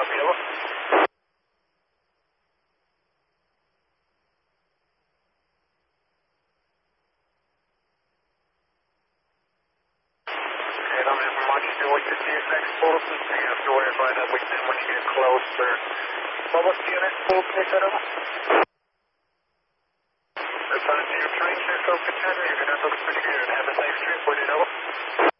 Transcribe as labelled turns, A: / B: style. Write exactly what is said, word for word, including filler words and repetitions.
A: Copy, over. And I'm just watching you with the T S X closest, so you have to worry about that with them when you get closer. What was T S X full pick that up? Responding to your train, sir, so contender, you're going to look pretty good. Have a safe trip, would you know?